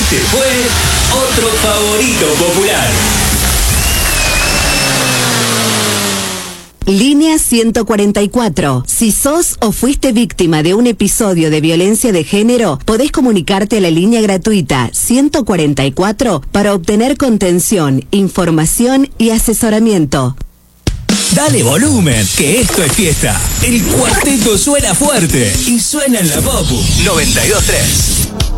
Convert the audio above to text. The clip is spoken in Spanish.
Este fue otro favorito popular. Línea 144. Si sos o fuiste víctima de un episodio de violencia de género, podés comunicarte a la línea gratuita 144 para obtener contención, información y asesoramiento. Dale volumen, que esto es fiesta. El cuarteto suena fuerte y suena en la Popu 92.3.